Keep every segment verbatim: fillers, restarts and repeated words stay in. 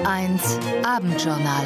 eins Abendjournal.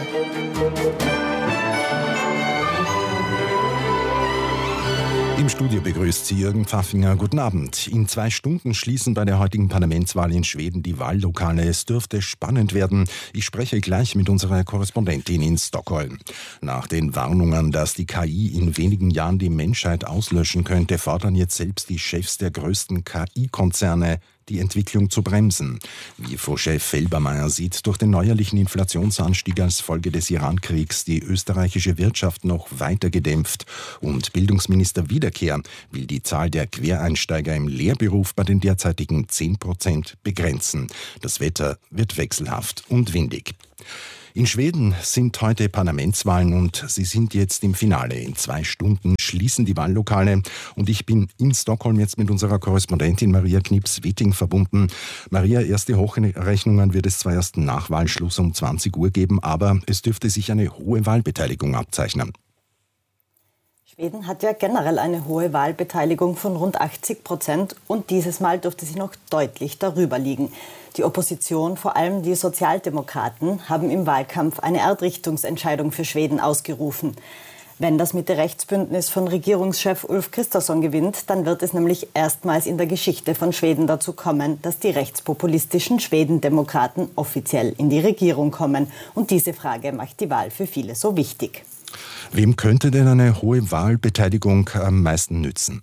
Im Studio begrüßt Sie Jürgen Pfaffinger. Guten Abend. In zwei Stunden schließen bei der heutigen Parlamentswahl in Schweden die Wahllokale. Es dürfte spannend werden. Ich spreche gleich mit unserer Korrespondentin in Stockholm. Nach den Warnungen, dass die K I in wenigen Jahren die Menschheit auslöschen könnte, fordern jetzt selbst die Chefs der größten K I-Konzerne, die Entwicklung zu bremsen. W I F O-Chef Felbermayr sieht durch den neuerlichen Inflationsanstieg als Folge des Iran-Kriegs die österreichische Wirtschaft noch weiter gedämpft. Und Bildungsminister Wiederkehr will die Zahl der Quereinsteiger im Lehrberuf bei den derzeitigen zehn Prozent begrenzen. Das Wetter wird wechselhaft und windig. In Schweden sind heute Parlamentswahlen und sie sind jetzt im Finale. In zwei Stunden schließen die Wahllokale und ich bin in Stockholm jetzt mit unserer Korrespondentin Maria Knips-Witting verbunden. Maria, erste Hochrechnungen wird es zwar erst nach Wahlschluss um zwanzig Uhr geben, aber es dürfte sich eine hohe Wahlbeteiligung abzeichnen. Schweden hat ja generell eine hohe Wahlbeteiligung von rund achtzig Prozent und dieses Mal dürfte sie noch deutlich darüber liegen. Die Opposition, vor allem die Sozialdemokraten, haben im Wahlkampf eine Erdrichtungsentscheidung für Schweden ausgerufen. Wenn das Mitte-Rechts-Bündnis von Regierungschef Ulf Kristersson gewinnt, dann wird es nämlich erstmals in der Geschichte von Schweden dazu kommen, dass die rechtspopulistischen Schwedendemokraten offiziell in die Regierung kommen. Und diese Frage macht die Wahl für viele so wichtig. Wem könnte denn eine hohe Wahlbeteiligung am meisten nützen?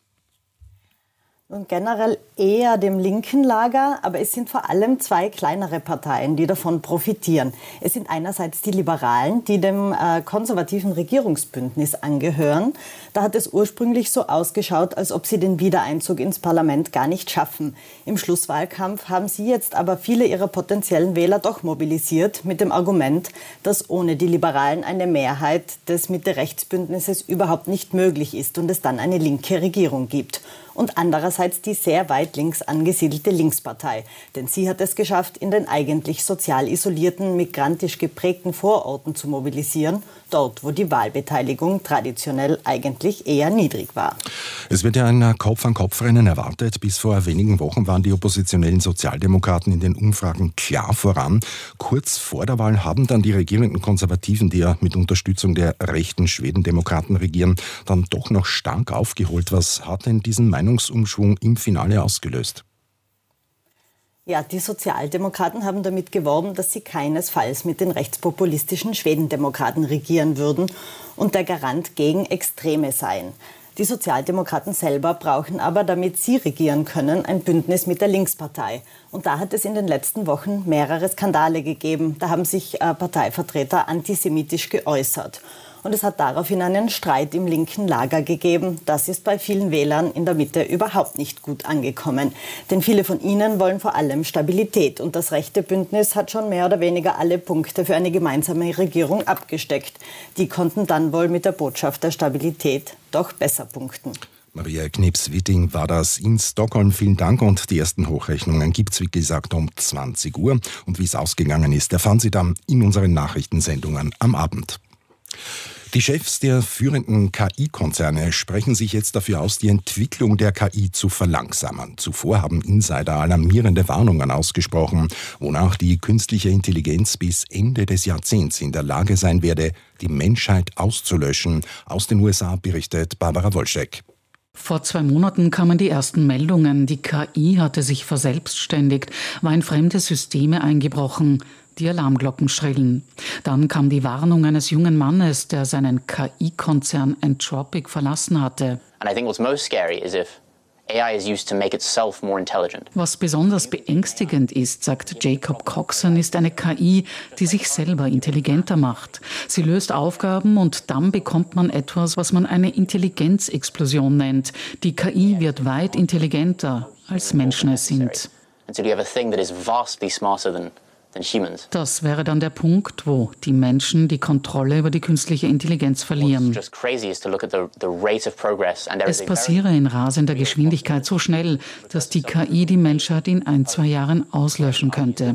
Und generell eher dem linken Lager, aber es sind vor allem zwei kleinere Parteien, die davon profitieren. Es sind einerseits die Liberalen, die dem äh, konservativen Regierungsbündnis angehören. Da hat es ursprünglich so ausgeschaut, als ob sie den Wiedereinzug ins Parlament gar nicht schaffen. Im Schlusswahlkampf haben sie jetzt aber viele ihrer potenziellen Wähler doch mobilisiert mit dem Argument, dass ohne die Liberalen eine Mehrheit des Mitte-Rechts-Bündnisses überhaupt nicht möglich ist und es dann eine linke Regierung gibt. Und andererseits die sehr weit links angesiedelte Linkspartei. Denn sie hat es geschafft, in den eigentlich sozial isolierten, migrantisch geprägten Vororten zu mobilisieren, dort, wo die Wahlbeteiligung traditionell eigentlich eher niedrig war. Es wird ja ein Kopf-an-Kopf-Rennen erwartet. Bis vor wenigen Wochen waren die oppositionellen Sozialdemokraten in den Umfragen klar voran. Kurz vor der Wahl haben dann die regierenden Konservativen, die ja mit Unterstützung der rechten Schwedendemokraten regieren, dann doch noch stark aufgeholt. Was hat denn diesen Meinungsumschwung im Finale ausgelöst? Ja, die Sozialdemokraten haben damit geworben, dass sie keinesfalls mit den rechtspopulistischen Schwedendemokraten regieren würden und der Garant gegen Extreme seien. Die Sozialdemokraten selber brauchen aber, damit sie regieren können, ein Bündnis mit der Linkspartei. Und da hat es in den letzten Wochen mehrere Skandale gegeben. Da haben sich äh, Parteivertreter antisemitisch geäußert. Und es hat daraufhin einen Streit im linken Lager gegeben. Das ist bei vielen Wählern in der Mitte überhaupt nicht gut angekommen. Denn viele von ihnen wollen vor allem Stabilität. Und das rechte Bündnis hat schon mehr oder weniger alle Punkte für eine gemeinsame Regierung abgesteckt. Die konnten dann wohl mit der Botschaft der Stabilität doch besser punkten. Maria Knips-Witting war das in Stockholm. Vielen Dank. Und die ersten Hochrechnungen gibt es, wie gesagt, um zwanzig Uhr. Und wie es ausgegangen ist, erfahren Sie dann in unseren Nachrichtensendungen am Abend. Die Chefs der führenden K I-Konzerne sprechen sich jetzt dafür aus, die Entwicklung der K I zu verlangsamen. Zuvor haben Insider alarmierende Warnungen ausgesprochen, wonach die künstliche Intelligenz bis Ende des Jahrzehnts in der Lage sein werde, die Menschheit auszulöschen. Aus den U S A berichtet Barbara Wolschek. Vor zwei Monaten kamen die ersten Meldungen. Die K I hatte sich verselbstständigt, war in fremde Systeme eingebrochen. Die Alarmglocken schrillen. Dann kam die Warnung eines jungen Mannes, der seinen K I-Konzern Anthropic verlassen hatte. And I think what's most scary is if A I is used to make itself more intelligent. Was besonders beängstigend ist, sagt Jacob Coxon, ist eine K I, die sich selber intelligenter macht. Sie löst Aufgaben und dann bekommt man etwas, was man eine Intelligenzexplosion nennt. Die K I wird weit intelligenter, als Menschen es sind. And so you have a thing that is vastly smarter than Das wäre dann der Punkt, wo die Menschen die Kontrolle über die künstliche Intelligenz verlieren. Es passiere in rasender Geschwindigkeit so schnell, dass die K I die Menschheit in ein, zwei Jahren auslöschen könnte.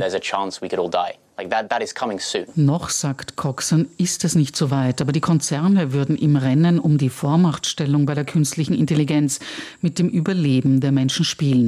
Noch, sagt Coxon, ist es nicht so weit, aber die Konzerne würden im Rennen um die Vormachtstellung bei der künstlichen Intelligenz mit dem Überleben der Menschen spielen.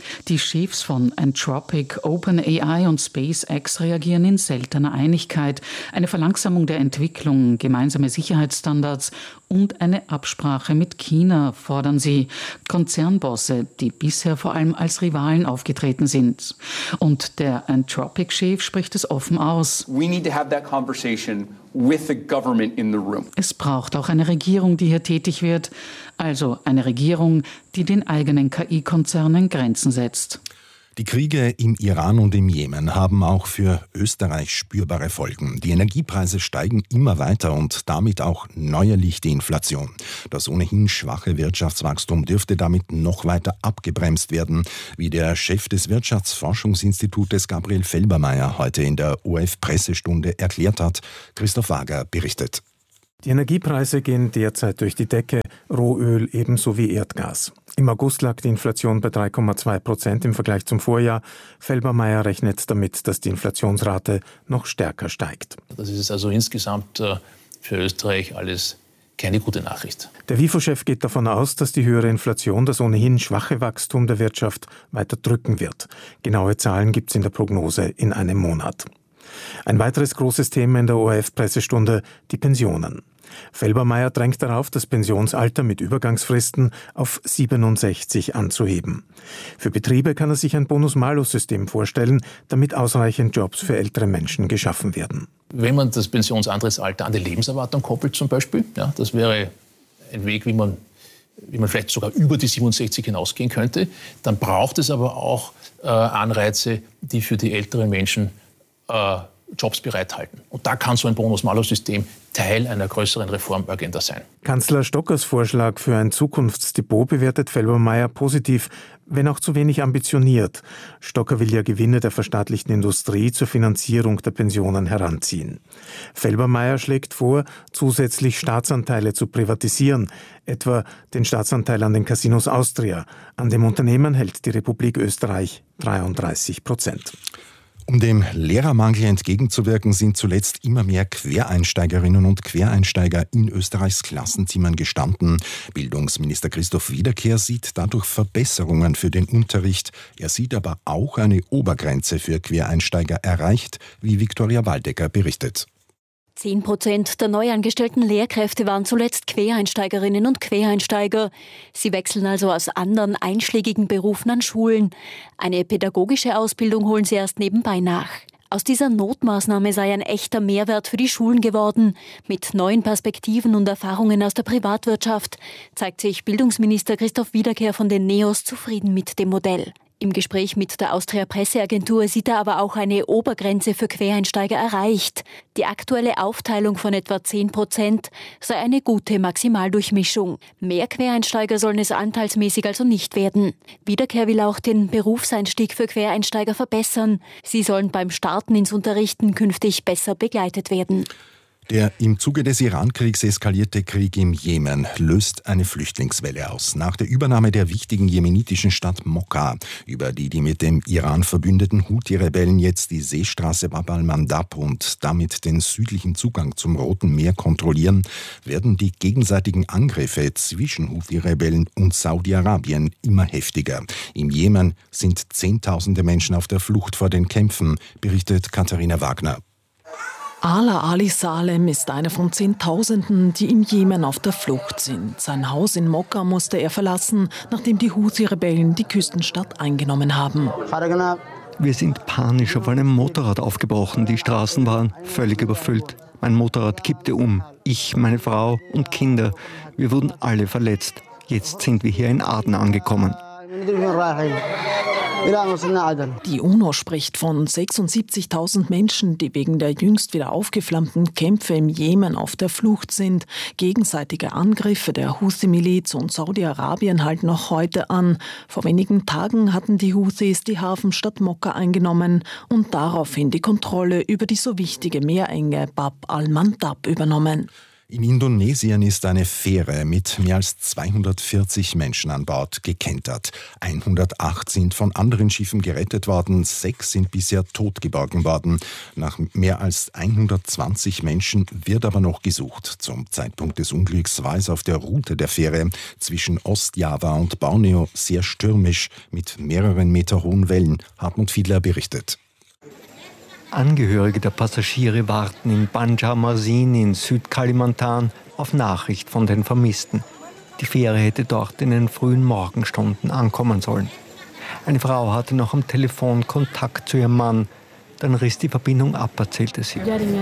Die Chefs von Anthropic, OpenAI und SpaceX reagieren in seltener Einigkeit. Eine Verlangsamung der Entwicklung, gemeinsame Sicherheitsstandards und eine Absprache mit China fordern sie. Konzernbosse, die bisher vor allem als Rivalen aufgetreten sind. Und der Anthropic-Chef spricht es offen aus. We need to have that conversation with the government in the room. Es braucht auch eine Regierung, die hier tätig wird. Also eine Regierung, die den eigenen K I-Konzernen Grenzen setzt. Die Kriege im Iran und im Jemen haben auch für Österreich spürbare Folgen. Die Energiepreise steigen immer weiter und damit auch neuerlich die Inflation. Das ohnehin schwache Wirtschaftswachstum dürfte damit noch weiter abgebremst werden, wie der Chef des Wirtschaftsforschungsinstitutes Gabriel Felbermayr heute in der O R F-Pressestunde erklärt hat. Christoph Wager berichtet. Die Energiepreise gehen derzeit durch die Decke, Rohöl ebenso wie Erdgas. Im August lag die Inflation bei drei Komma zwei Prozent im Vergleich zum Vorjahr. Felbermayr rechnet damit, dass die Inflationsrate noch stärker steigt. Das ist also insgesamt für Österreich alles keine gute Nachricht. Der WIFO-Chef geht davon aus, dass die höhere Inflation das ohnehin schwache Wachstum der Wirtschaft weiter drücken wird. Genaue Zahlen gibt es in der Prognose in einem Monat. Ein weiteres großes Thema in der O R F-Pressestunde, die Pensionen. Felbermayr drängt darauf, das Pensionsalter mit Übergangsfristen auf siebenundsechzig anzuheben. Für Betriebe kann er sich ein Bonus-Malus-System vorstellen, damit ausreichend Jobs für ältere Menschen geschaffen werden. Wenn man das Pensionsantrittsalter an die Lebenserwartung koppelt zum Beispiel, ja, das wäre ein Weg, wie man, wie man vielleicht sogar über die siebenundsechzig hinausgehen könnte, dann braucht es aber auch äh, Anreize, die für die älteren Menschen äh, Jobs bereithalten. Und da kann so ein Bonus-Malus-System Teil einer größeren Reformagenda sein. Kanzler Stockers Vorschlag für ein Zukunftsdepot bewertet Felbermayr positiv, wenn auch zu wenig ambitioniert. Stocker will ja Gewinne der verstaatlichten Industrie zur Finanzierung der Pensionen heranziehen. Felbermayr schlägt vor, zusätzlich Staatsanteile zu privatisieren, etwa den Staatsanteil an den Casinos Austria. An dem Unternehmen hält die Republik Österreich dreiunddreißig Prozent. Um dem Lehrermangel entgegenzuwirken, sind zuletzt immer mehr Quereinsteigerinnen und Quereinsteiger in Österreichs Klassenzimmern gestanden. Bildungsminister Christoph Wiederkehr sieht dadurch Verbesserungen für den Unterricht. Er sieht aber auch eine Obergrenze für Quereinsteiger erreicht, wie Viktoria Waldecker berichtet. Zehn Prozent der neu angestellten Lehrkräfte waren zuletzt Quereinsteigerinnen und Quereinsteiger. Sie wechseln also aus anderen einschlägigen Berufen an Schulen. Eine pädagogische Ausbildung holen sie erst nebenbei nach. Aus dieser Notmaßnahme sei ein echter Mehrwert für die Schulen geworden. Mit neuen Perspektiven und Erfahrungen aus der Privatwirtschaft zeigt sich Bildungsminister Christoph Wiederkehr von den NEOS zufrieden mit dem Modell. Im Gespräch mit der Austria Presseagentur sieht er aber auch eine Obergrenze für Quereinsteiger erreicht. Die aktuelle Aufteilung von etwa zehn Prozent sei eine gute Maximaldurchmischung. Mehr Quereinsteiger sollen es anteilsmäßig also nicht werden. Wiederkehr will auch den Berufseinstieg für Quereinsteiger verbessern. Sie sollen beim Starten ins Unterrichten künftig besser begleitet werden. Der im Zuge des Iran-Kriegs eskalierte Krieg im Jemen löst eine Flüchtlingswelle aus. Nach der Übernahme der wichtigen jemenitischen Stadt Mokka, über die die mit dem Iran verbündeten Houthi-Rebellen jetzt die Seestraße Bab al-Mandab und damit den südlichen Zugang zum Roten Meer kontrollieren, werden die gegenseitigen Angriffe zwischen Houthi-Rebellen und Saudi-Arabien immer heftiger. Im Jemen sind Zehntausende Menschen auf der Flucht vor den Kämpfen, berichtet Katharina Wagner. Ala Ali Salem ist einer von Zehntausenden, die im Jemen auf der Flucht sind. Sein Haus in Mokka musste er verlassen, nachdem die Houthi-Rebellen die Küstenstadt eingenommen haben. Wir sind panisch auf einem Motorrad aufgebrochen. Die Straßen waren völlig überfüllt. Mein Motorrad kippte um. Ich, meine Frau und Kinder. Wir wurden alle verletzt. Jetzt sind wir hier in Aden angekommen. Die UNO spricht von sechsundsiebzigtausend Menschen, die wegen der jüngst wieder aufgeflammten Kämpfe im Jemen auf der Flucht sind. Gegenseitige Angriffe der Houthi-Miliz und Saudi-Arabien halten noch heute an. Vor wenigen Tagen hatten die Houthis die Hafenstadt Mokka eingenommen und daraufhin die Kontrolle über die so wichtige Meerenge Bab al-Mandab übernommen. In Indonesien ist eine Fähre mit mehr als zweihundertvierzig Menschen an Bord gekentert. hundertacht sind von anderen Schiffen gerettet worden, sechs sind bisher tot geborgen worden. Nach mehr als hundertzwanzig Menschen wird aber noch gesucht. Zum Zeitpunkt des Unglücks war es auf der Route der Fähre zwischen Ostjava und Borneo sehr stürmisch mit mehreren Meter hohen Wellen, Hartmut Fiedler berichtet. Angehörige der Passagiere warten in Banjarmasin in Südkalimantan auf Nachricht von den Vermissten. Die Fähre hätte dort in den frühen Morgenstunden ankommen sollen. Eine Frau hatte noch am Telefon Kontakt zu ihrem Mann. Dann riss die Verbindung ab, erzählte sie.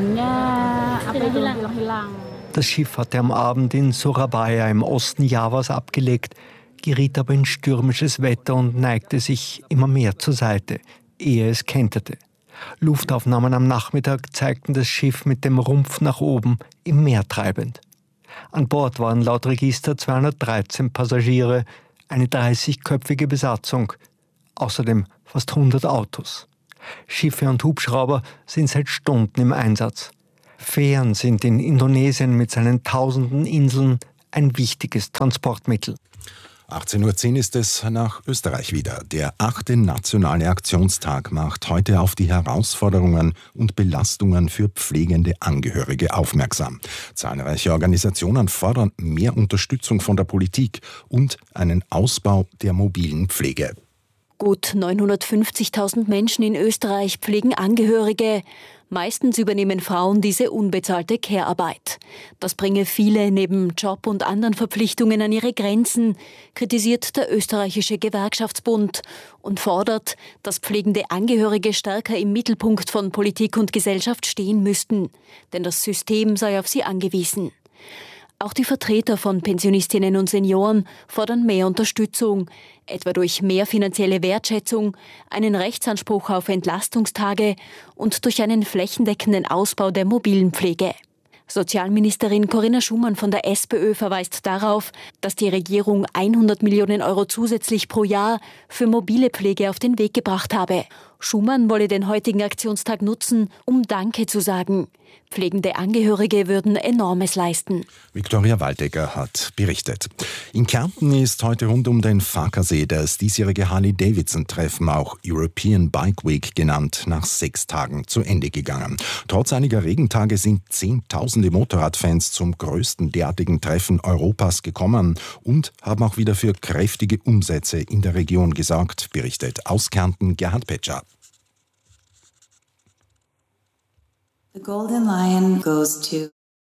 Das Schiff hatte am Abend in Surabaya im Osten Javas abgelegt, geriet aber in stürmisches Wetter und neigte sich immer mehr zur Seite, ehe es kenterte. Luftaufnahmen am Nachmittag zeigten das Schiff mit dem Rumpf nach oben im Meer treibend. An Bord waren laut Register zweihundertdreizehn Passagiere, eine dreißigköpfige Besatzung, außerdem fast hundert Autos. Schiffe und Hubschrauber sind seit Stunden im Einsatz. Fähren sind in Indonesien mit seinen tausenden Inseln ein wichtiges Transportmittel. achtzehn Uhr zehn ist es nach Österreich wieder. Der achte Nationale Aktionstag macht heute auf die Herausforderungen und Belastungen für pflegende Angehörige aufmerksam. Zahlreiche Organisationen fordern mehr Unterstützung von der Politik und einen Ausbau der mobilen Pflege. Gut neunhundertfünfzigtausend Menschen in Österreich pflegen Angehörige. Meistens übernehmen Frauen diese unbezahlte Care-Arbeit. Das bringe viele neben Job und anderen Verpflichtungen an ihre Grenzen, kritisiert der österreichische Gewerkschaftsbund und fordert, dass pflegende Angehörige stärker im Mittelpunkt von Politik und Gesellschaft stehen müssten. Denn das System sei auf sie angewiesen. Auch die Vertreter von Pensionistinnen und Senioren fordern mehr Unterstützung, etwa durch mehr finanzielle Wertschätzung, einen Rechtsanspruch auf Entlastungstage und durch einen flächendeckenden Ausbau der mobilen Pflege. Sozialministerin Corinna Schumann von der SPÖ verweist darauf, dass die Regierung hundert Millionen Euro zusätzlich pro Jahr für mobile Pflege auf den Weg gebracht habe. Schumann wolle den heutigen Aktionstag nutzen, um Danke zu sagen. Pflegende Angehörige würden Enormes leisten. Viktoria Waldecker hat berichtet. In Kärnten ist heute rund um den Farkasee das diesjährige Harley-Davidson-Treffen, auch European Bike Week genannt, nach sechs Tagen zu Ende gegangen. Trotz einiger Regentage sind Zehntausende Motorradfans zum größten derartigen Treffen Europas gekommen und haben auch wieder für kräftige Umsätze in der Region gesorgt, berichtet aus Kärnten Gerhard Petscher. The Golden Lion goes to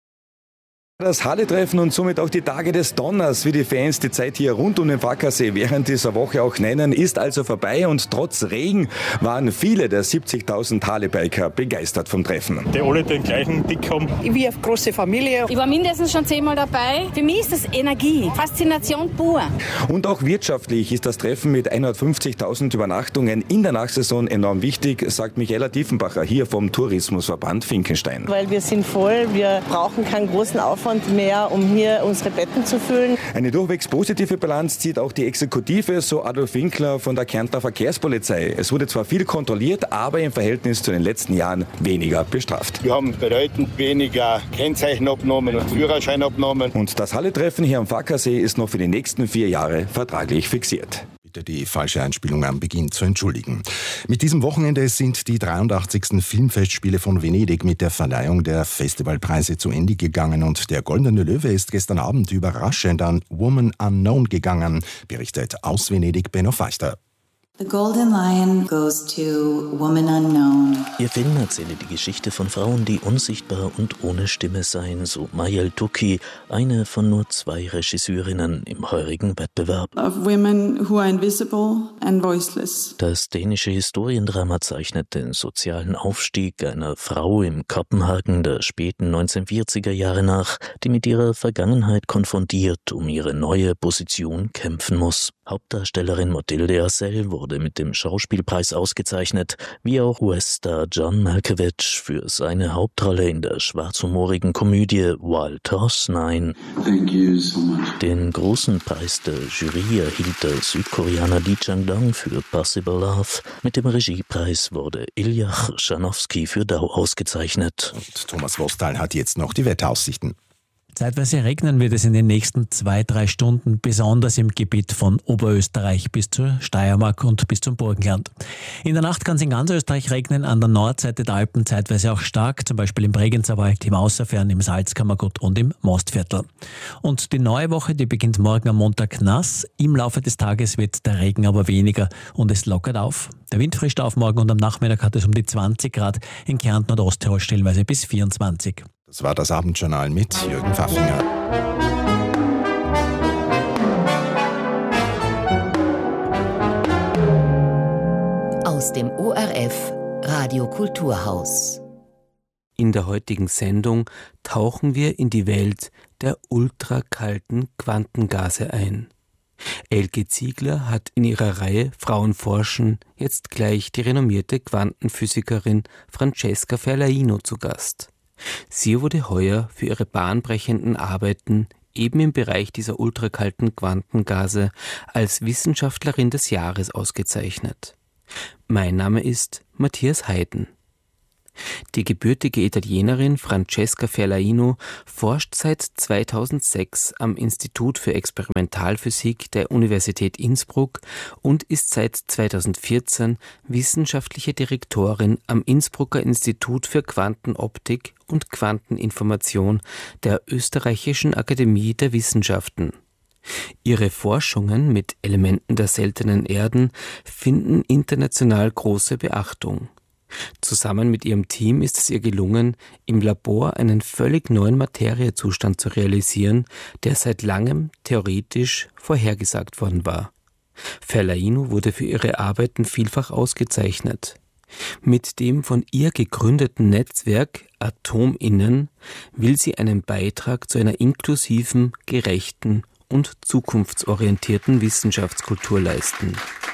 Das Harley-Treffen und somit auch die Tage des Donners, wie die Fans die Zeit hier rund um den Farkasee während dieser Woche auch nennen, ist also vorbei und trotz Regen waren viele der siebzigtausend Harley-Biker begeistert vom Treffen. Die alle den gleichen Dick haben. Ich bin eine große Familie. Ich war mindestens schon zehnmal dabei. Für mich ist das Energie, Faszination pur. Und auch wirtschaftlich ist das Treffen mit hundertfünfzigtausend Übernachtungen in der Nachsaison enorm wichtig, sagt Michaela Tiefenbacher hier vom Tourismusverband Finkenstein. Weil wir sind voll, wir brauchen keinen großen Aufwand mehr, um hier unsere Betten zu füllen. Eine durchwegs positive Bilanz zieht auch die Exekutive, so Adolf Winkler von der Kärntner Verkehrspolizei. Es wurde zwar viel kontrolliert, aber im Verhältnis zu den letzten Jahren weniger bestraft. Wir haben bedeutend weniger Kennzeichenabnahmen und Führerscheinabnahmen. Und das Halle-Treffen hier am Farkasee ist noch für die nächsten vier Jahre vertraglich fixiert. Die falsche Einspielung am Beginn zu entschuldigen. Mit diesem Wochenende sind die dreiundachtzigsten Filmfestspiele von Venedig mit der Verleihung der Festivalpreise zu Ende gegangen und der Goldene Löwe ist gestern Abend überraschend an Woman Unknown gegangen, berichtet aus Venedig Benno Feichter. The Golden Lion goes to Woman Unknown. Ihr Film erzähle die Geschichte von Frauen, die unsichtbar und ohne Stimme seien, so Mayel Tuki, eine von nur zwei Regisseurinnen im heurigen Wettbewerb. Of women who are invisible and voiceless. Das dänische Historiendrama zeichnet den sozialen Aufstieg einer Frau im Kopenhagen der späten neunzehnhundertvierziger Jahre nach, die mit ihrer Vergangenheit konfrontiert um ihre neue Position kämpfen muss. Hauptdarstellerin Mathilde Acel wurde mit dem Schauspielpreis ausgezeichnet, wie auch U S-Star John Malkovich für seine Hauptrolle in der schwarzhumorigen Komödie Wild Horse Nine. Thank you so much. Den großen Preis der Jury erhielt der Südkoreaner Lee Chang-dong für Possible Love. Mit dem Regiepreis wurde Iljach Schanowski für Dau ausgezeichnet. Und Thomas Wostal hat jetzt noch die Wetteraussichten. Zeitweise regnen wird es in den nächsten zwei, drei Stunden, besonders im Gebiet von Oberösterreich bis zur Steiermark und bis zum Burgenland. In der Nacht kann es in ganz Österreich regnen, an der Nordseite der Alpen zeitweise auch stark, zum Beispiel im Bregenzerwald, im Außerfern, im Salzkammergut und im Mostviertel. Und die neue Woche, die beginnt morgen am Montag nass. Im Laufe des Tages wird der Regen aber weniger und es lockert auf. Der Wind frischt auf morgen und am Nachmittag hat es um die zwanzig Grad, in Kärnten und Osttirol stellenweise bis vierundzwanzig. Das war das Abendjournal mit Jürgen Pfaffinger. Aus dem O R F Radio Kulturhaus. In der heutigen Sendung tauchen wir in die Welt der ultrakalten Quantengase ein. Elke Ziegler hat in ihrer Reihe Frauen forschen jetzt gleich die renommierte Quantenphysikerin Francesca Ferlaino zu Gast. Sie wurde heuer für ihre bahnbrechenden Arbeiten eben im Bereich dieser ultrakalten Quantengase als Wissenschaftlerin des Jahres ausgezeichnet. Mein Name ist Matthias Heiden. Die gebürtige Italienerin Francesca Ferlaino forscht seit zweitausendsechs am Institut für Experimentalphysik der Universität Innsbruck und ist seit zweitausendvierzehn wissenschaftliche Direktorin am Innsbrucker Institut für Quantenoptik und Quanteninformation der Österreichischen Akademie der Wissenschaften. Ihre Forschungen mit Elementen der seltenen Erden finden international große Beachtung. Zusammen mit ihrem Team ist es ihr gelungen, im Labor einen völlig neuen Materiezustand zu realisieren, der seit langem theoretisch vorhergesagt worden war. Ferlaino wurde für ihre Arbeiten vielfach ausgezeichnet. Mit dem von ihr gegründeten Netzwerk AtomInnen will sie einen Beitrag zu einer inklusiven, gerechten und zukunftsorientierten Wissenschaftskultur leisten.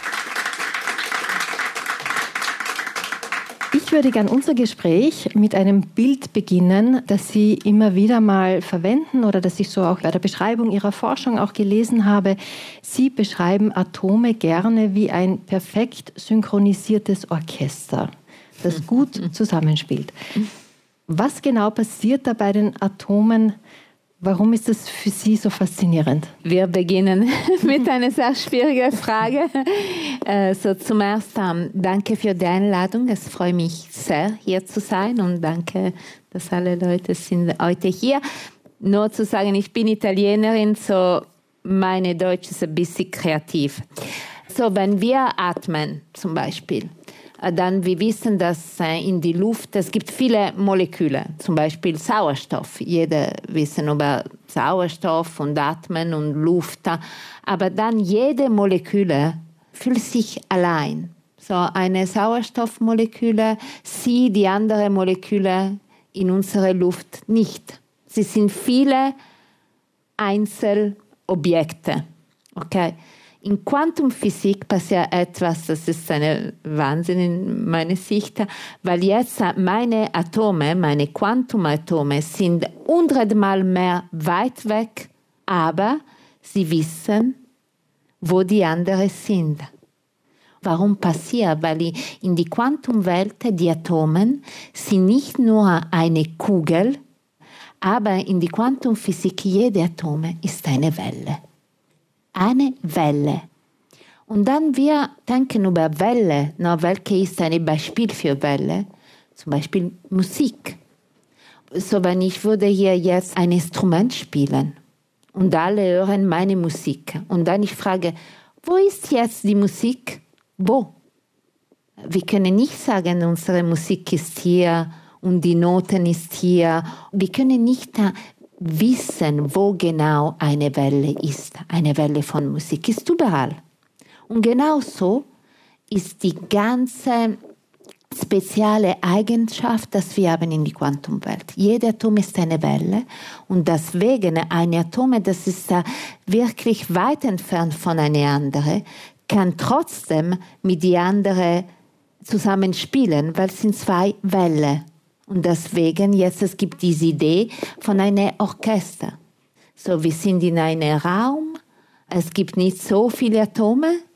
Ich würde gern unser Gespräch mit einem Bild beginnen, das Sie immer wieder mal verwenden oder das ich so auch bei der Beschreibung Ihrer Forschung auch gelesen habe. Sie beschreiben Atome gerne wie ein perfekt synchronisiertes Orchester, das gut zusammenspielt. Was genau passiert da bei den Atomen? Warum ist das für Sie so faszinierend? Wir beginnen mit einer sehr schwierigen Frage. So, zum Ersten, danke für die Einladung. Es freut mich sehr, hier zu sein und danke, dass alle Leute sind heute hier. Nur zu sagen, ich bin Italienerin, so meine Deutsch ist ein bisschen kreativ. So, wenn wir atmen zum Beispiel, dann wir wissen, dass in die Luft, es gibt viele Moleküle, zum Beispiel Sauerstoff. Jeder wissen über Sauerstoff und Atmen und Luft. Aber dann jede Moleküle fühlt sich allein. So eine Sauerstoffmoleküle sieht die andere Moleküle in unserer Luft nicht. Sie sind viele Einzelobjekte. Okay? In Quantumphysik passiert etwas, das ist ein Wahnsinn in meiner Sicht, weil jetzt meine Atome, meine Quantumatome sind hundertmal mehr weit weg, aber sie wissen, wo die anderen sind. Warum passiert? Weil in die Quantumwelt die Atome sind nicht nur eine Kugel, aber in die Quantumphysik jede Atome ist eine Welle. Eine Welle. Und dann wir denken über Welle, na, welche ist ein Beispiel für Welle? Zum Beispiel Musik. So, wenn ich würde hier jetzt ein Instrument spielen und alle hören meine Musik und dann ich frage, wo ist jetzt die Musik? Wo? Wir können nicht sagen, unsere Musik ist hier und die Noten ist hier. Wir können nicht wissen, wo genau eine Welle ist. Eine Welle von Musik ist überall. Und genau so ist die ganze spezielle Eigenschaft, das wir haben in der Quantumwelt. Jeder Atom ist eine Welle und deswegen ein Atom, das ist wirklich weit entfernt von einer anderen, kann trotzdem mit der anderen zusammenspielen, weil es sind zwei Wellen. Und deswegen jetzt es gibt diese Idee von einem Orchester. So, wir sind in einem Raum, es gibt nicht so viele Atome,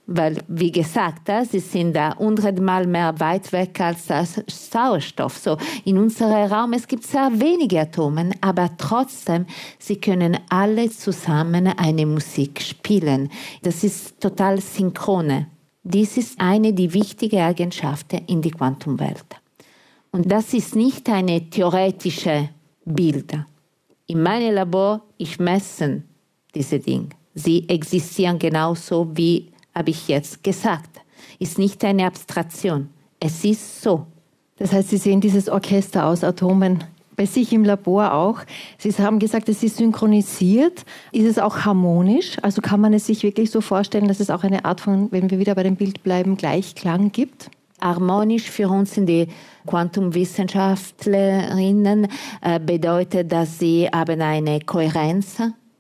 Weil, wie gesagt, sie sind da hundertmal mehr weit weg als das Sauerstoff. So, in unserem Raum, es gibt sehr wenige Atome, aber trotzdem, sie können alle zusammen eine Musik spielen. Das ist total synchrone. Dies ist eine der wichtigen Eigenschaften in der Quantumwelt. Und das ist nicht eine theoretische Bild. In meinem Labor, ich messe diese Dinge. Sie existieren genauso, wie habe ich jetzt gesagt. Ist nicht eine Abstraktion. Es ist so. Das heißt, Sie sehen dieses Orchester aus Atomen bei sich im Labor auch. Sie haben gesagt, es ist synchronisiert. Ist es auch harmonisch? Also kann man es sich wirklich so vorstellen, dass es auch eine Art von, wenn wir wieder bei dem Bild bleiben, Gleichklang gibt? Harmonisch für uns sind die Quantumwissenschaftlerinnen äh, bedeutet, dass sie haben eine Kohärenz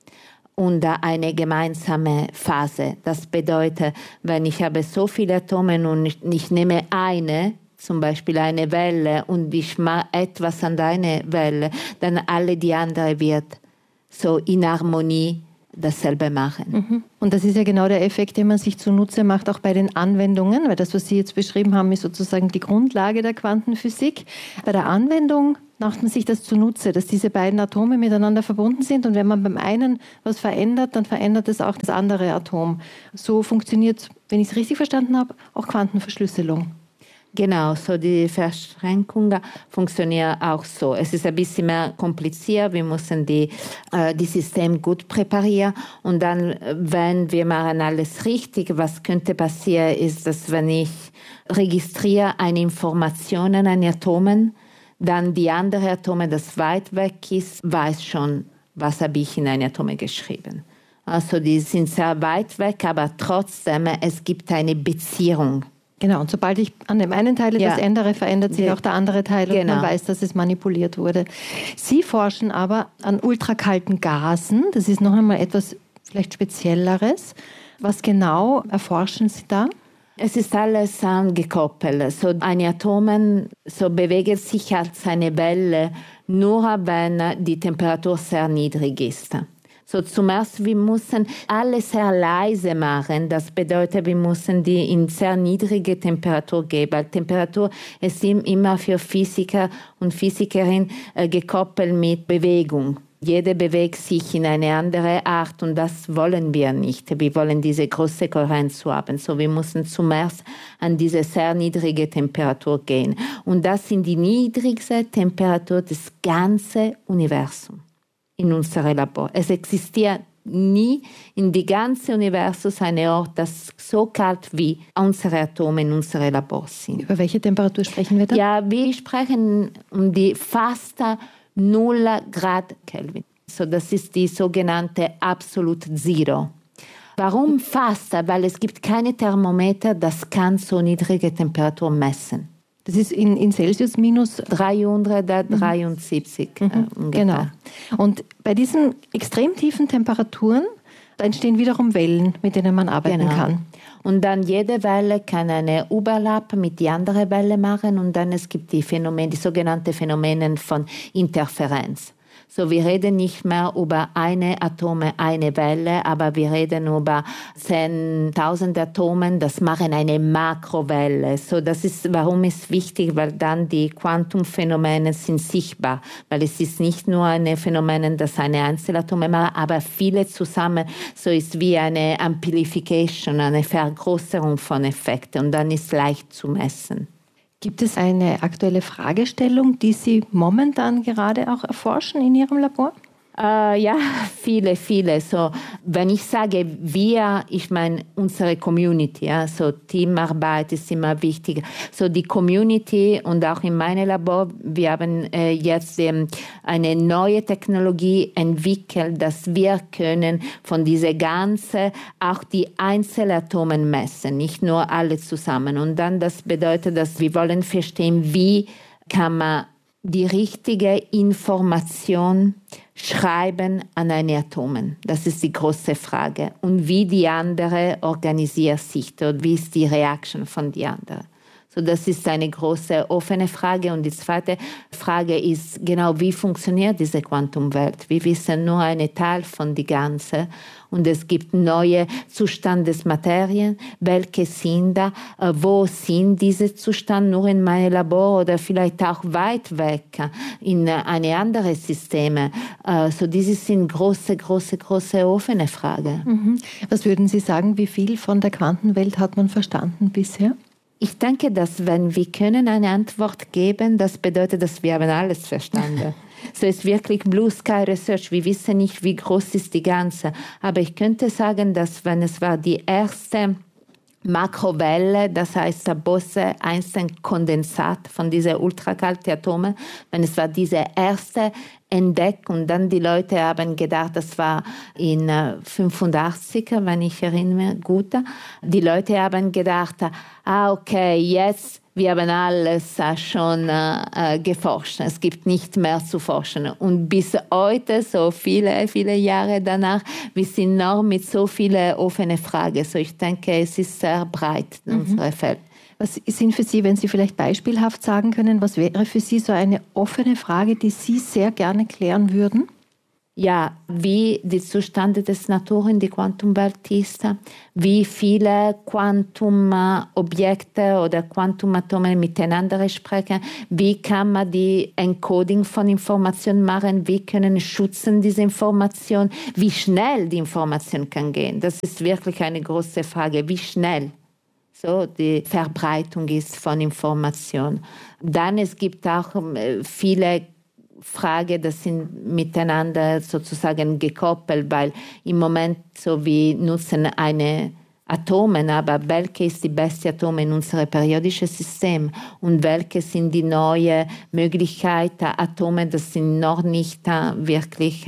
und eine gemeinsame Phase. Das bedeutet, wenn ich habe so viele Atome und ich, ich nehme eine, zum Beispiel eine Welle, und ich mache etwas an deine Welle, dann alle die andere wird so in Harmonie dasselbe machen. Mhm. Und das ist ja genau der Effekt, den man sich zunutze macht, auch bei den Anwendungen, weil das, was Sie jetzt beschrieben haben, ist sozusagen die Grundlage der Quantenphysik. Bei der Anwendung macht man sich das zunutze, dass diese beiden Atome miteinander verbunden sind, und wenn man beim einen was verändert, dann verändert es auch das andere Atom. So funktioniert, wenn ich es richtig verstanden habe, auch Quantenverschlüsselung. Genau, so die Verschränkung funktioniert auch so. Es ist ein bisschen mehr kompliziert. Wir müssen die, äh, die System gut präparieren. Und dann, wenn wir machen alles richtig, was könnte passieren, ist, dass wenn ich registriere eine Information an einen Atomen, dann die andere Atome, das weit weg ist, weiß schon, was habe ich in eine Atome geschrieben. Also die sind sehr weit weg, aber trotzdem, es gibt eine Beziehung. Genau, und sobald ich an dem einen Teil etwas ja. ändere, verändert sich ja. auch der andere Teil, genau. und man weiß, dass es manipuliert wurde. Sie forschen aber an ultrakalten Gasen. Das ist noch einmal etwas vielleicht Spezielleres. Was genau erforschen Sie da? Es ist alles angekoppelt. So ein Atom so bewegt sich als eine Welle, nur wenn die Temperatur sehr niedrig ist. So, zuerst, wir müssen alles sehr leise machen. Das bedeutet, wir müssen die in sehr niedrige Temperatur geben. Weil Temperatur ist immer für Physiker und Physikerinnen äh, gekoppelt mit Bewegung. Jeder bewegt sich in eine andere Art, und das wollen wir nicht. Wir wollen diese große Kohärenz haben. So, wir müssen zuerst an diese sehr niedrige Temperatur gehen. Und das sind die niedrigste Temperatur des ganzen Universums. In unserem Labor. Es existiert nie in dem ganzen Universum ein Ort, das so kalt wie unsere Atome in unserem Labor sind. Über welche Temperatur sprechen wir da? Ja, wir sprechen um die fast null Grad Kelvin. So, das ist die sogenannte Absolute Zero. Warum fast? Weil es gibt keine Thermometer, das kann so niedrige Temperatur messen. Das ist in, in Celsius minus dreihundertdreiundsiebzig. Mhm. Äh, genau. Und bei diesen extrem tiefen Temperaturen, da entstehen wiederum Wellen, mit denen man arbeiten genau. kann. Und dann jede Welle kann eine Überlapp mit die andere Welle machen, und dann es gibt die Phänomene, die sogenannten Phänomene von Interferenz. So, wir reden nicht mehr über eine Atome, eine Welle, aber wir reden über zehntausend Atomen, das machen eine Makrowelle. So, das ist, warum ist wichtig, weil dann die Quantumphänomene sind sichtbar, weil es ist nicht nur ein Phänomen, das eine Einzelatome macht, aber viele zusammen, so ist wie eine Amplification, eine Vergrößerung von Effekten, und dann ist leicht zu messen. Gibt es eine aktuelle Fragestellung, die Sie momentan gerade auch erforschen in Ihrem Labor? Äh, ja, viele, viele. So, wenn ich sage wir, ich meine unsere Community. Ja, so Teamarbeit ist immer wichtig. So die Community, und auch in meinem Labor, wir haben äh, jetzt ähm, eine neue Technologie entwickelt, dass wir können von dieser ganzen auch die Einzelatomen messen, nicht nur alle zusammen. Und dann das bedeutet, dass wir wollen verstehen, wie kann man die richtige Information schreiben an eine Atomen. Das ist die große Frage. Und wie die andere organisiert sich, oder wie ist die Reaktion von die anderen. So, das ist eine große offene Frage. Und die zweite Frage ist genau, wie funktioniert diese Quantumwelt? Wir wissen nur einen Teil von der ganzen. Und es gibt neue Zustände des Materien. Welche sind da? Wo sind diese Zustände? Nur in meinem Labor oder vielleicht auch weit weg in eine andere Systeme? So, diese sind große, große, große offene Fragen. Mhm. Was würden Sie sagen, wie viel von der Quantenwelt hat man verstanden bisher? Ich denke, dass wenn wir können eine Antwort geben, das bedeutet, dass wir haben alles verstanden. So ist wirklich Blue Sky Research. Wir wissen nicht, wie groß ist die ganze. Aber ich könnte sagen, dass wenn es war die erste Makrowelle, das heißt der Bose-Einstein-Kondensat von diesen ultrakalten Atomen, wenn es war diese erste Entdeckung, dann die Leute haben gedacht, das war in fünfundachtzig, wenn ich erinnere gut, die Leute haben gedacht, ah okay, jetzt wir haben alles schon äh, geforscht. Es gibt nicht mehr zu forschen. Und bis heute, so viele, viele Jahre danach, wir sind noch mit so vielen offenen Fragen. So, ich denke, es ist sehr breit, mhm. unser Feld. Was sind für Sie, wenn Sie vielleicht beispielhaft sagen können, was wäre für Sie so eine offene Frage, die Sie sehr gerne klären würden? Ja, wie die Zustände des Natur in der Quantumwelt ist, wie viele Quantumobjekte oder Quantumatome miteinander sprechen, wie kann man die Encoding von Informationen machen, wie können schützen diese Information, wie schnell die Information kann gehen. Das ist wirklich eine große Frage, wie schnell so die Verbreitung ist von Information. Dann es gibt auch viele Fragen, das sind miteinander sozusagen gekoppelt, weil im Moment so wir nutzen eine Atome, aber welche ist die beste Atome in unserem periodischen System und welche sind die neuen Möglichkeiten, Atome, das sind noch nicht wirklich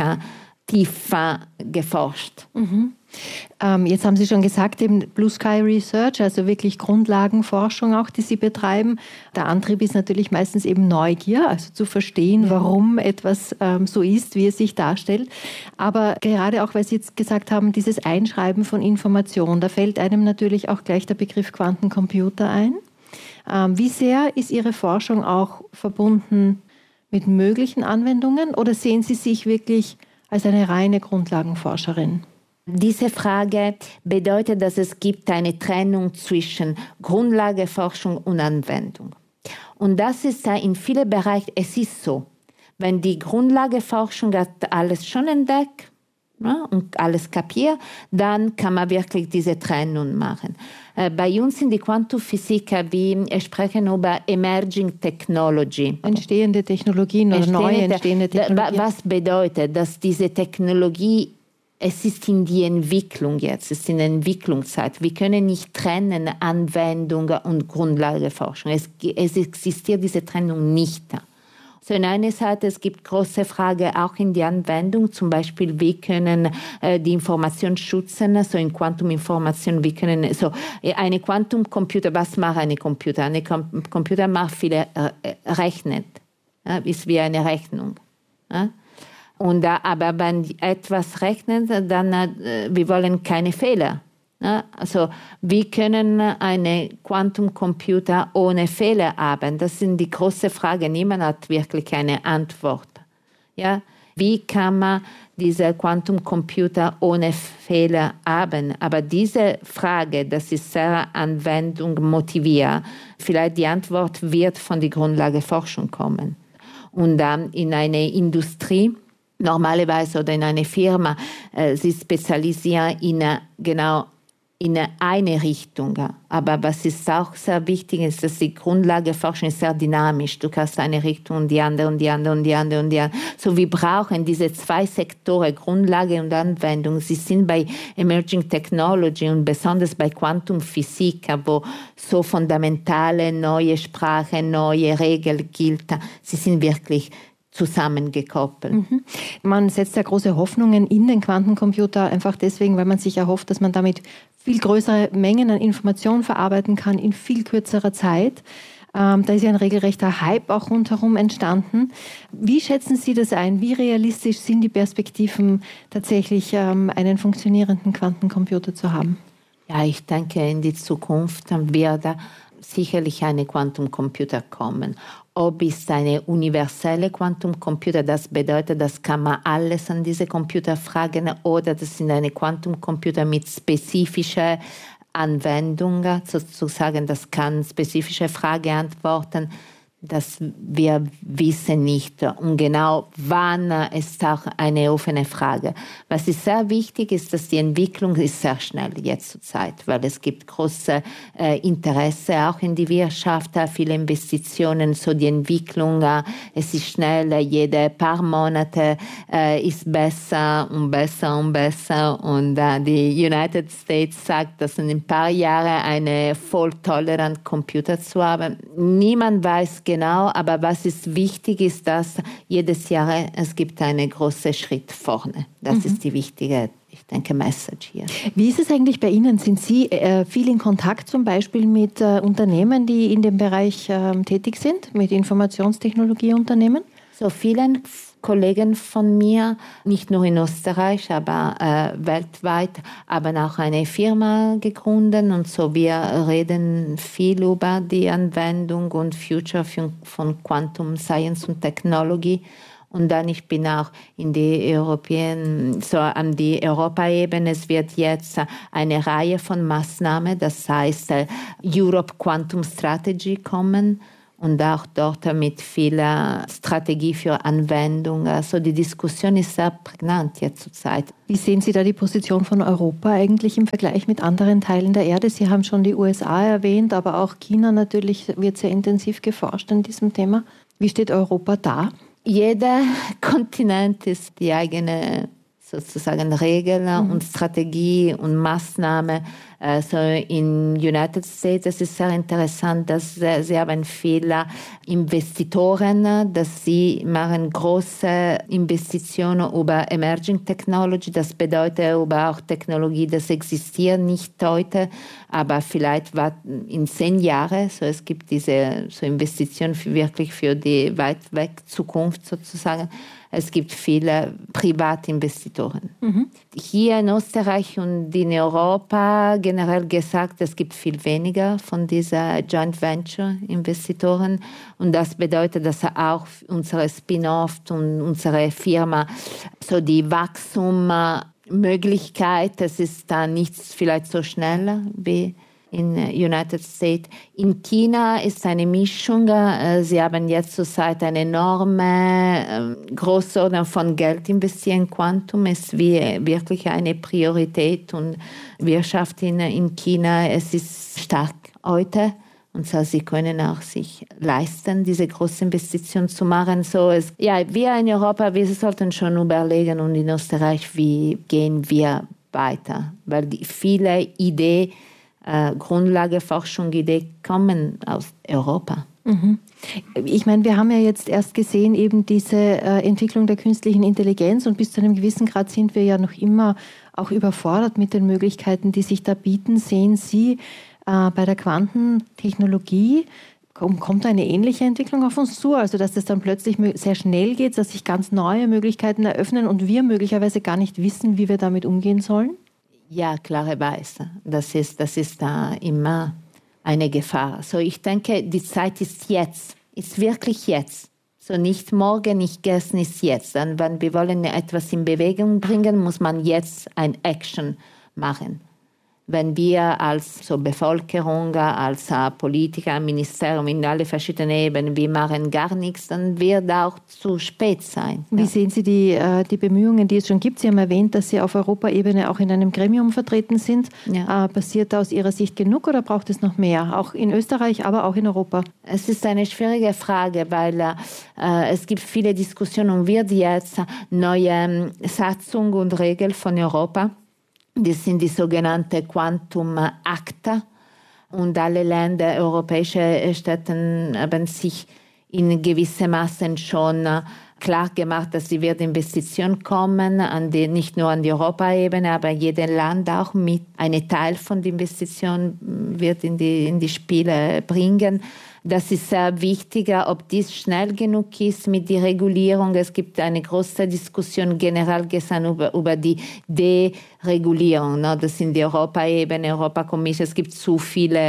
tiefer geforscht. Mhm. Ähm, jetzt haben Sie schon gesagt, eben Blue Sky Research, also wirklich Grundlagenforschung auch, die Sie betreiben. Der Antrieb ist natürlich meistens eben Neugier, also zu verstehen, ja. warum etwas ähm, so ist, wie es sich darstellt. Aber gerade auch, weil Sie jetzt gesagt haben, dieses Einschreiben von Informationen, da fällt einem natürlich auch gleich der Begriff Quantencomputer ein. Ähm, wie sehr ist Ihre Forschung auch verbunden mit möglichen Anwendungen oder sehen Sie sich wirklich als eine reine Grundlagenforscherin? Diese Frage bedeutet, dass es gibt eine Trennung zwischen Grundlagenforschung und Anwendung. Und das ist in vielen Bereichen, es ist so, wenn die Grundlagenforschung hat alles schon entdeckt, ja, und alles kapiert, dann kann man wirklich diese Trennung machen. Äh, bei uns in der Quantumphysik, wir sprechen über Emerging Technology. Entstehende Technologien oder neue entstehende Technologien. Was bedeutet, dass diese Technologie, es ist in die Entwicklung jetzt, es ist in der Entwicklungszeit. Wir können nicht trennen Anwendung und Grundlagenforschung. Es, es existiert diese Trennung nicht. So, in einer Seite, es gibt große Fragen auch in der Anwendung, zum Beispiel, wie können äh, die Information schützen, so in Quantuminformation, wie können, so, eine Quantumcomputer, was macht eine Computer? Eine Com- Computer macht viele, äh, rechnet, ja, ist wie eine Rechnung, ja? Und da, aber wenn etwas rechnet, dann äh, wir wollen keine Fehler. Ja? Also wir können einen Quantumcomputer ohne Fehler haben. Das sind die großen Fragen. Niemand hat wirklich eine Antwort. Ja? Wie kann man diese Quantumcomputer ohne Fehler haben? Aber diese Frage, das ist sehr Anwendung motiviert. Vielleicht die Antwort wird von der Grundlagenforschung kommen. Und dann in einer Industrie, normalerweise oder in einer Firma, äh, sie spezialisieren in äh, genau in eine Richtung. Aber was ist auch sehr wichtig ist, dass die Grundlagenforschung ist sehr dynamisch. Du kannst eine Richtung und die andere und die andere und die andere und die andere. So, wir brauchen diese zwei Sektoren, Grundlage und Anwendung. Sie sind bei Emerging Technology und besonders bei Quantumphysik, wo so fundamentale neue Sprache, neue Regeln gilt. Sie sind wirklich zusammengekoppelt. Mhm. Man setzt ja große Hoffnungen in den Quantencomputer, einfach deswegen, weil man sich erhofft, dass man damit viel größere Mengen an Informationen verarbeiten kann in viel kürzerer Zeit. Ähm, da ist ja ein regelrechter Hype auch rundherum entstanden. Wie schätzen Sie das ein? Wie realistisch sind die Perspektiven, tatsächlich ähm, einen funktionierenden Quantencomputer zu haben? Ja, ich denke, in die Zukunft wird sicherlich eine Quantumcomputer kommen. Ob es eine universelle Quantumcomputer, das bedeutet, das kann man alles an diese Computer fragen, oder das sind eine Quantumcomputer mit spezifischen Anwendungen, sozusagen, das kann spezifische Fragen antworten. Das wir wissen nicht. Und genau wann ist auch eine offene Frage. Was ist sehr wichtig ist, dass die Entwicklung ist sehr schnell jetzt zur Zeit, weil es gibt große äh, Interesse auch in die Wirtschaft, äh, viele Investitionen, so die Entwicklung, äh, es ist schnell, äh, jede paar Monate äh, ist besser und besser und besser, und äh, die United States sagt, dass in ein paar Jahren eine voll tolerant Computer zu haben. Niemand weiß genau, aber was ist wichtig ist, dass jedes Jahr es gibt einen großen Schritt vorne. Das mhm. ist die wichtige, ich denke, Message hier. Wie ist es eigentlich bei Ihnen? Sind Sie äh, viel in Kontakt zum Beispiel mit äh, Unternehmen, die in dem Bereich äh, tätig sind, mit Informationstechnologieunternehmen? So vielen Kollegen von mir, nicht nur in Österreich, aber äh, weltweit, haben auch eine Firma gegründet, und so wir reden viel über die Anwendung und Future von Quantum Science und Technology. Und dann ich bin auch in die Europäen, so an die Europaebene. Es wird jetzt eine Reihe von Maßnahmen, das heißt Europe Quantum Strategy kommen. Und auch dort mit vieler Strategie für Anwendung. Also die Diskussion ist sehr prägnant jetzt zur Zeit. Wie sehen Sie da die Position von Europa eigentlich im Vergleich mit anderen Teilen der Erde? Sie haben schon die U S A erwähnt, aber auch China natürlich wird sehr intensiv geforscht in diesem Thema. Wie steht Europa da? Jeder Kontinent ist die eigene sozusagen Regeln mhm. und Strategie und Maßnahmen. Also in United States, das ist sehr interessant, dass sie, sie haben viele Investoren, dass sie machen große Investitionen über Emerging Technology. Das bedeutet über auch Technologie, das existiert nicht heute, aber vielleicht in zehn Jahren. So es gibt diese so Investitionen für, wirklich für die weit weg Zukunft sozusagen. Es gibt viele Privatinvestoren. Mhm. Hier in Österreich und in Europa generell gesagt, es gibt viel weniger von diesen Joint Venture Investoren. Und das bedeutet, dass auch unsere Spin-off und unsere Firma, so die Wachstummöglichkeit, das ist da nicht vielleicht so schnell wie in United States. In China ist eine Mischung. Sie haben jetzt zurzeit eine enorme Größe von Geld investieren. Quantum ist wie wirklich eine Priorität, und Wirtschaft in, in China, es ist stark heute. Und so, sie können auch sich leisten, diese große Investition zu machen. So, es, ja, wir in Europa, wir sollten schon überlegen, und in Österreich, wie gehen wir weiter? Weil die viele Ideen, Äh, Grundlageforschung, Idee kommen aus Europa. Mhm. Ich meine, wir haben ja jetzt erst gesehen, eben diese äh, Entwicklung der künstlichen Intelligenz, und bis zu einem gewissen Grad sind wir ja noch immer auch überfordert mit den Möglichkeiten, die sich da bieten. Sehen Sie äh, bei der Quantentechnologie, kommt eine ähnliche Entwicklung auf uns zu, also dass es dann plötzlich sehr schnell geht, dass sich ganz neue Möglichkeiten eröffnen und wir möglicherweise gar nicht wissen, wie wir damit umgehen sollen? Ja, klarerweise. Das ist, das ist da immer eine Gefahr. So, ich denke, die Zeit ist jetzt, ist wirklich jetzt. So, nicht morgen, nicht gestern, ist jetzt. Und wenn wir wollen etwas in Bewegung bringen, muss man jetzt ein Action machen. Wenn wir als so Bevölkerung, als uh, Politiker, Ministerium in alle verschiedenen Ebenen, wir machen gar nichts, dann wird auch zu spät sein. Wie ja. sehen Sie die, äh, die Bemühungen, die es schon gibt? Sie haben erwähnt, dass Sie auf Europaebene auch in einem Gremium vertreten sind. Ja. Äh, passiert da aus Ihrer Sicht genug oder braucht es noch mehr? Auch in Österreich, aber auch in Europa? Es ist eine schwierige Frage, weil äh, es gibt viele Diskussionen und wird jetzt neue Satzung und Regeln von Europa. Das sind die sogenannten Quantum Acta, und alle Länder, europäische Staaten haben sich in gewissem Maße schon klar gemacht, dass sie wird Investitionen kommen, an die, nicht nur an die Europaebene, aber jedes Land auch mit einem Teil von der Investition wird in die, in die Spiele bringen. Das ist sehr wichtig, ob dies schnell genug ist mit der Regulierung. Es gibt eine große Diskussion generell gesagt über, über die Deregulierung. Ne? Das sind die Europaebene, Europakommission. Es gibt zu viele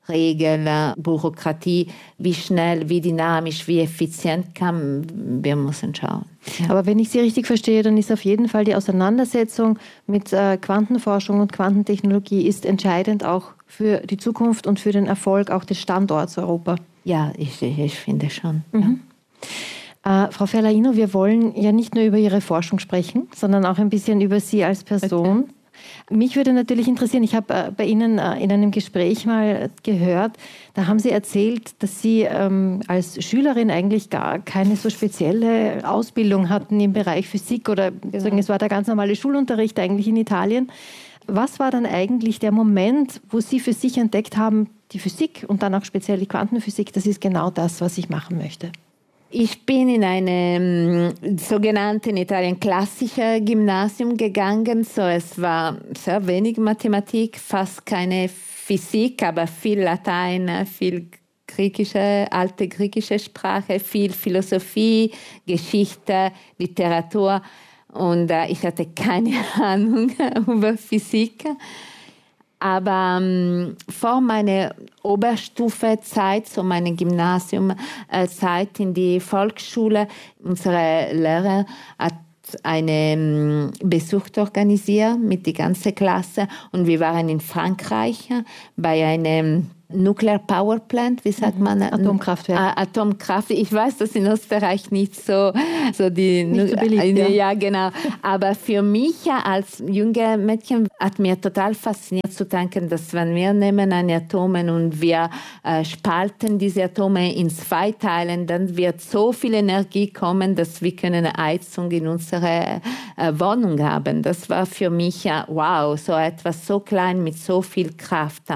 Regeln, Bürokratie, wie schnell, wie dynamisch, wie effizient kann, wir müssen schauen. Ja. Aber wenn ich Sie richtig verstehe, dann ist auf jeden Fall die Auseinandersetzung mit äh, Quantenforschung und Quantentechnologie ist entscheidend auch für die Zukunft und für den Erfolg auch des Standorts Europa. Ja, ich, ich finde schon. Mhm. Ja. Äh, Frau Ferlaino, wir wollen ja nicht nur über Ihre Forschung sprechen, sondern auch ein bisschen über Sie als Person. Okay. Mich würde natürlich interessieren, ich habe äh, bei Ihnen äh, in einem Gespräch mal gehört, da haben Sie erzählt, dass Sie ähm, als Schülerin eigentlich gar keine so spezielle Ausbildung hatten im Bereich Physik oder genau. sagen, es war der ganz normale Schulunterricht eigentlich in Italien. Was war dann eigentlich der Moment, wo Sie für sich entdeckt haben, die Physik und dann auch speziell die Quantenphysik, das ist genau das, was ich machen möchte? Ich bin in einem sogenannten Italien klassischen Gymnasium gegangen. So, es war sehr wenig Mathematik, fast keine Physik, aber viel Latein, viel griechische, alte griechische Sprache, viel Philosophie, Geschichte, Literatur. Und äh, ich hatte keine Ahnung über Physik. Aber ähm, vor meiner Oberstufezeit, so meine Gymnasiumzeit in die Volksschule, unsere Lehrer hat einen Besuch organisiert mit der ganzen Klasse und wir waren in Frankreich bei einem Nuclear Power Plant, wie sagt man? Atomkraftwerk. Atomkraft. Ich weiß, dass in Österreich nicht so, so die, nicht so beliebt, ja. ja. ja, genau. Aber für mich als junge Mädchen hat mir total fasziniert zu denken, dass wenn wir nehmen eine Atome und wir äh, spalten diese Atome in zwei Teilen, dann wird so viel Energie kommen, dass wir können eine Heizung in unserer äh, Wohnung haben. Das war für mich, ja, wow, so etwas so klein mit so viel Kraft.